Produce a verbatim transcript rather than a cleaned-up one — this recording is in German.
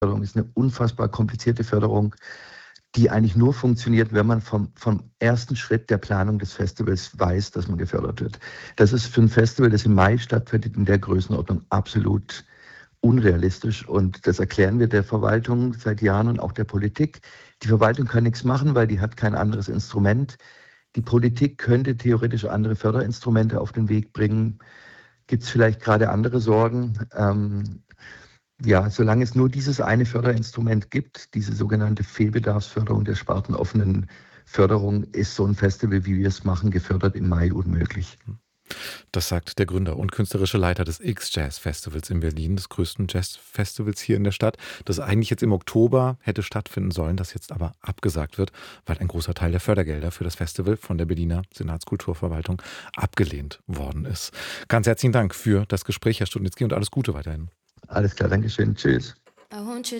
Förderung ist eine unfassbar komplizierte Förderung, die eigentlich nur funktioniert, wenn man vom, vom ersten Schritt der Planung des Festivals weiß, dass man gefördert wird. Das ist für ein Festival, das im Mai stattfindet, in der Größenordnung absolut unrealistisch. Und das erklären wir der Verwaltung seit Jahren und auch der Politik. Die Verwaltung kann nichts machen, weil die hat kein anderes Instrument. Die Politik könnte theoretisch andere Förderinstrumente auf den Weg bringen. Gibt es vielleicht gerade andere Sorgen? Ähm, Ja, solange es nur dieses eine Förderinstrument gibt, diese sogenannte Fehlbedarfsförderung der spartenoffenen Förderung, ist so ein Festival, wie wir es machen, gefördert im Mai unmöglich. Das sagt der Gründer und künstlerische Leiter des X-Jazz-Festivals in Berlin, des größten Jazz-Festivals hier in der Stadt, das eigentlich jetzt im Oktober hätte stattfinden sollen, das jetzt aber abgesagt wird, weil ein großer Teil der Fördergelder für das Festival von der Berliner Senatskulturverwaltung abgelehnt worden ist. Ganz herzlichen Dank für das Gespräch, Herr Studnitzky, und alles Gute weiterhin. Alles klar, Dankeschön. Tschüss. I want you